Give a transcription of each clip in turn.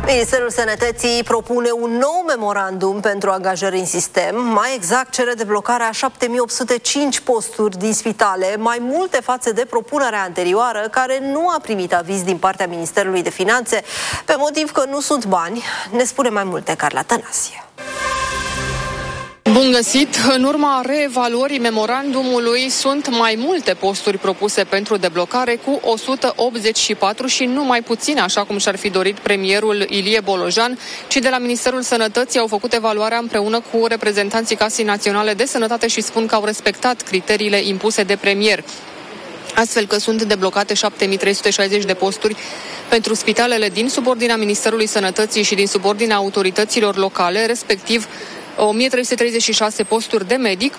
Ministerul Sănătății propune un nou memorandum pentru angajări în sistem. Mai exact, cere deblocarea 7805 posturi din spitale, mai multe față de propunerea anterioară, care nu a primit aviz din partea Ministerului de Finanțe, pe motiv că nu sunt bani. Ne spune mai multe Carla Tănasie. Bun găsit! În urma reevaluării memorandumului sunt mai multe posturi propuse pentru deblocare cu 184 și nu mai puține, așa cum și-ar fi dorit premierul Ilie Bolojan, ci de la Ministerul Sănătății au făcut evaluarea împreună cu reprezentanții Casei Naționale de Sănătate și spun că au respectat criteriile impuse de premier. Astfel că sunt deblocate 7360 de posturi pentru spitalele din subordinea Ministerului Sănătății și din subordinea autorităților locale, respectiv 1336 posturi de medic,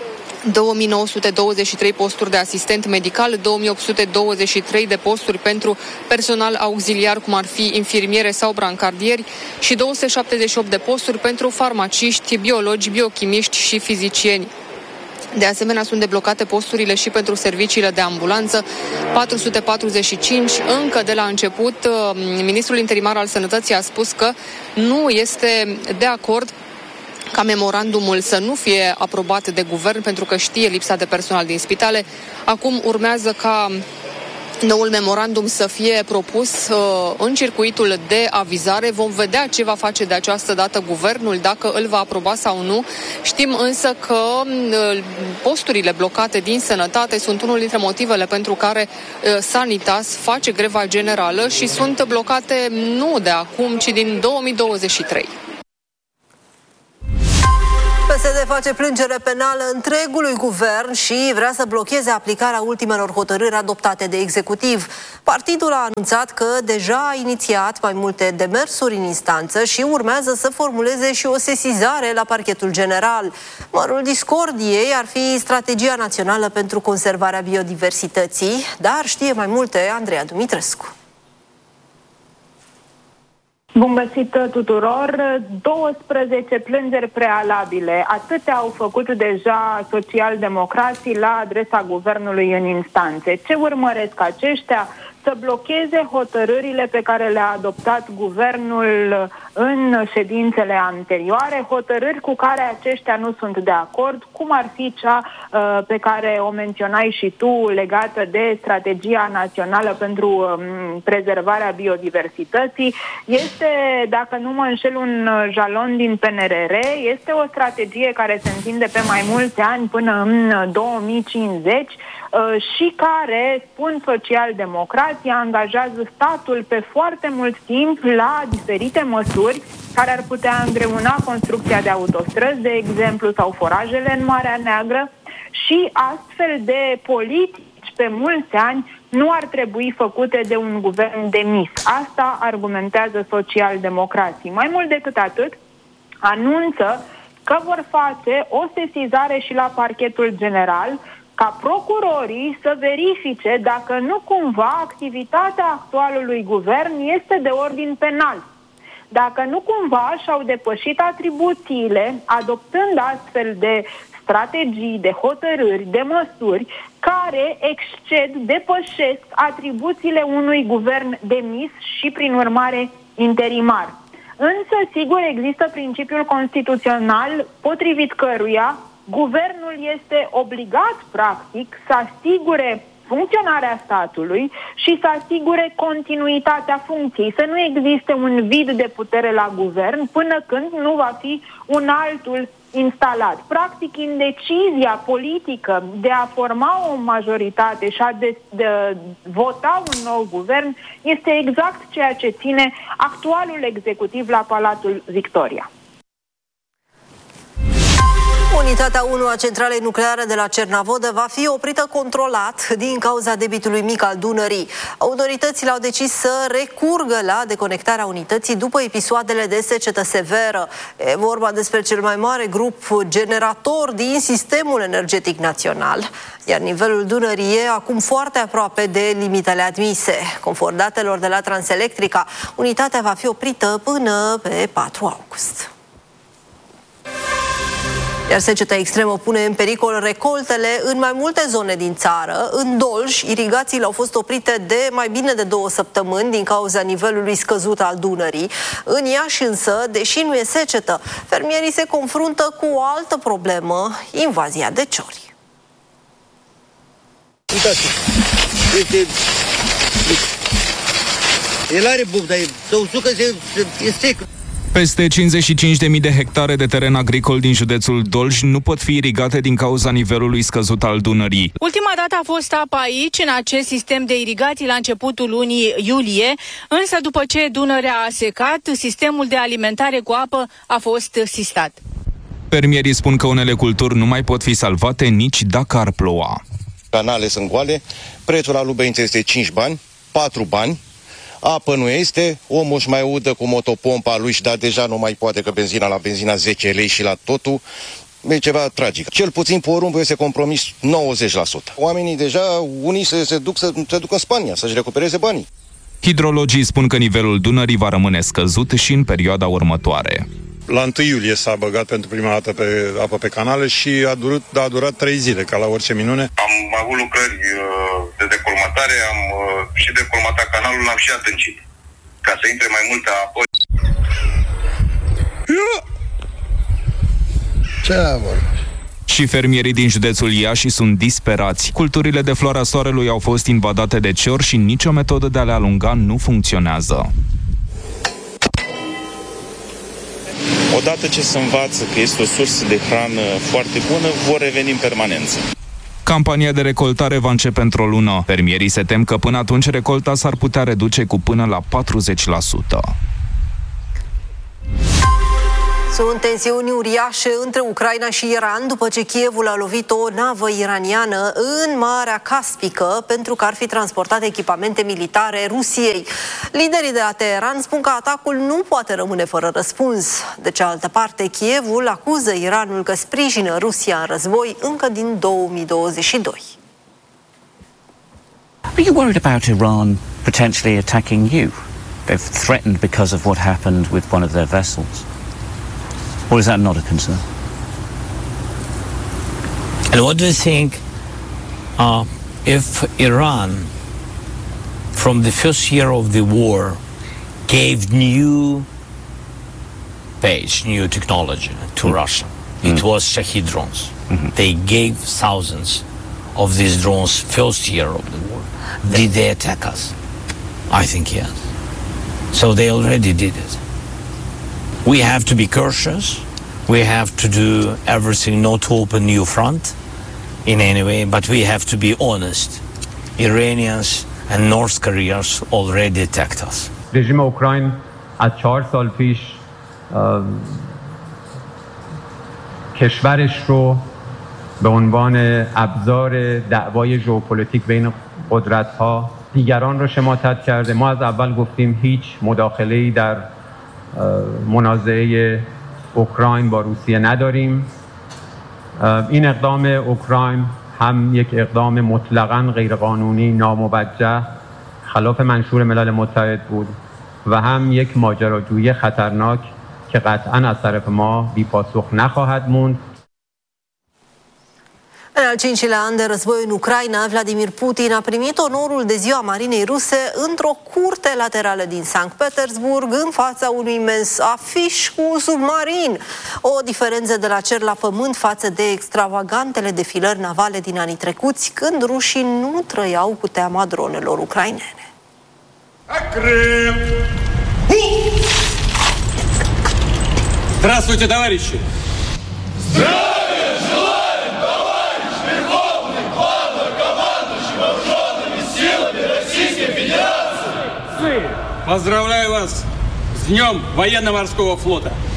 2923 posturi de asistent medical, 2823 de posturi pentru personal auxiliar, cum ar fi infirmiere sau brancardieri, și 278 de posturi pentru farmaciști, biologi, biochimiști și fizicieni. De asemenea, sunt deblocate posturile și pentru serviciile de ambulanță, 445. Încă de la început, ministrul interimar al Sănătății a spus că nu este de acord ca memorandumul să nu fie aprobat de guvern, pentru că știe lipsa de personal din spitale. Acum urmează ca noul memorandum să fie propus în circuitul de avizare. Vom vedea ce va face de această dată guvernul, dacă îl va aproba sau nu. Știm însă că posturile blocate din sănătate sunt unul dintre motivele pentru care Sanitas face greva generală și sunt blocate nu de acum, ci din 2023. PSD face plângere penală întregului guvern și vrea să blocheze aplicarea ultimelor hotărâri adoptate de executiv. Partidul a anunțat că deja a inițiat mai multe demersuri în instanță și urmează să formuleze și o sesizare la Parchetul General. Mărul discordiei ar fi strategia națională pentru conservarea biodiversității, dar știe mai multe Andreea Dumitrescu. Bun găsit tuturor! 12 plângeri prealabile. Atâtea au făcut deja socialdemocrații la adresa guvernului în instanțe. Ce urmăresc aceștia? Să blocheze hotărârile pe care le-a adoptat guvernul în ședințele anterioare, hotărâri cu care aceștia nu sunt de acord, cum ar fi cea pe care o menționai și tu, legată de strategia națională pentru prezervarea biodiversității. Este, dacă nu mă înșel, un jalon din PNRR, este o strategie care se întinde pe mai mulți ani până în 2050 și care, spun socialdemocrații, angajează statul pe foarte mult timp la diferite măsuri care ar putea îngreuna construcția de autostrăzi, de exemplu, sau forajele în Marea Neagră, și astfel de politici pe mulți ani nu ar trebui făcute de un guvern demis. Asta argumentează socialdemocrații. Mai mult decât atât, anunță că vor face o sesizare și la Parchetul General, ca procurorii să verifice dacă nu cumva activitatea actualului guvern este de ordin penal. Dacă nu cumva și-au depășit atribuțiile, adoptând astfel de strategii, de hotărâri, de măsuri care depășesc atribuțiile unui guvern demis și, prin urmare, interimar. Însă, sigur, există principiul constituțional potrivit căruia guvernul este obligat, practic, să asigure funcționarea statului și să asigure continuitatea funcției, să nu existe un vid de putere la guvern până când nu va fi un altul instalat. Practic, indecizia politică de a forma o majoritate și a de vota un nou guvern este exact ceea ce ține actualul executiv la Palatul Victoria. Unitatea 1 a centralei nucleare de la Cernavodă va fi oprită controlat din cauza debitului mic al Dunării. Autoritățile au decis să recurgă la deconectarea unității după episoadele de secetă severă. E vorba despre cel mai mare grup generator din sistemul energetic național, iar nivelul Dunării e acum foarte aproape de limitele admise. Conform datelor de la Transelectrica, unitatea va fi oprită până pe 4 august. Iar seceta extremă pune în pericol recoltele în mai multe zone din țară. În Dolj, irigațiile au fost oprite de mai bine de 2 săptămâni din cauza nivelului scăzut al Dunării. În Iași însă, deși nu e secetă, fermierii se confruntă cu o altă problemă, invazia de ciori. Uitați, el are buc, dar se usucă, e sec. Peste 55.000 de hectare de teren agricol din județul Dolj nu pot fi irigate din cauza nivelului scăzut al Dunării. Ultima dată a fost apă aici, în acest sistem de irigații, la începutul lunii iulie, însă după ce Dunărea a secat, sistemul de alimentare cu apă a fost sistat. Fermierii spun că unele culturi nu mai pot fi salvate nici dacă ar ploua. Canale sunt goale, prețul la lubeniță este 5 bani, 4 bani, apă nu este, omul își mai udă cu motopompa lui și dar deja nu mai poate, că la benzina 10 lei și la totul. E ceva tragic. Cel puțin porumb este compromis 90%. Oamenii deja, unii se duc în Spania să-și recupereze banii. Hidrologii spun că nivelul Dunării va rămâne scăzut și în perioada următoare. La 1 iulie s-a băgat pentru prima dată apă pe canale și a durat 3 zile, ca la orice minune. Am avut lucrări de decolmatare, am și decolmatat canalul, l-am și adâncit, ca să intre mai multă apă. Și fermierii din județul Iași sunt disperați. Culturile de floarea soarelui au fost invadate de ciori și nicio metodă de a le alunga nu funcționează. Odată ce se învață că este o sursă de hrană foarte bună, vor reveni în permanență. Campania de recoltare va începe într-o lună. Fermierii se tem că până atunci recolta s-ar putea reduce cu până la 40%. Sunt tensiuni uriașe între Ucraina și Iran după ce Kievul a lovit o navă iraniană în Marea Caspică pentru că ar fi transportat echipamente militare Rusiei. Liderii de la Teheran spun că atacul nu poate rămâne fără răspuns. De cealaltă parte, Kievul acuză Iranul că sprijină Rusia în război încă din 2022. Are you worried about Iran potentially attacking you? They've threatened because of what happened with one of their vessels. Or is that not a concern? And what do you think if Iran, from the first year of the war, gave new technology to Russia? It was Shahid drones. They gave thousands of these drones first year of the war. Did they attack us? I think yes. So they already did it. We have to be cautious. We have to do everything not to open new front in any way, but we have to be honest. Iranians and North Koreans already attacked us. رژیم اوکراین از 4 سال پیش کشورش رو به عنوان ابزار دعوای ژئوپلیتیک بین قدرت‌ها دیگران رو شماتت کرده. ما از اول گفتیم هیچ مداخله‌ای در منازعه اوکراین با روسیه نداریم. این اقدام اوکراین هم یک اقدام مطلقاً غیرقانونی، ناموجه، خلاف منشور ملل متحد بود و هم یک ماجراجویی خطرناک که قطعاً از طرف ما بی‌پاسخ نخواهد موند. În al 5-lea an de război în Ucraina, Vladimir Putin a primit onorul de ziua marinei ruse într-o curte laterală din Sankt Petersburg, în fața unui imens afiș cu un submarin. O diferență de la cer la pământ față de extravagantele defilări navale din anii trecuți, când rușii nu trăiau cu teama dronelor ucrainene. Здравствуйте, товарищи! Поздравляю вас с Днем военно-морского флота!